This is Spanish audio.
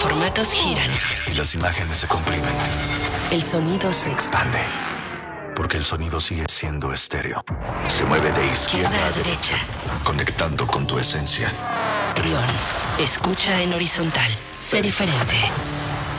formatos giran. Y las imágenes se comprimen. El sonido Se expande. Porque el sonido sigue siendo estéreo. Se mueve de izquierda queda a derecha, conectando con tu esencia. Trión. Escucha en horizontal. Sé diferente.